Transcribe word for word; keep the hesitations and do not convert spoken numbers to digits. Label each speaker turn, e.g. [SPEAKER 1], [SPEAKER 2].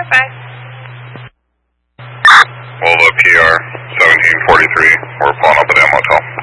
[SPEAKER 1] Bye-bye.
[SPEAKER 2] Volvo P R seventeen forty-three, we're pulling up at M Hotel.